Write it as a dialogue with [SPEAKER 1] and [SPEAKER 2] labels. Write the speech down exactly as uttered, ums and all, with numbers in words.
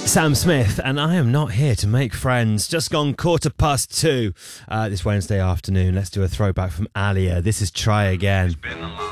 [SPEAKER 1] Sam Smith, and I am not here to make friends. Just gone quarter past two uh, this Wednesday afternoon. Let's do a throwback from Alia. This is Try Again.
[SPEAKER 2] It's been a long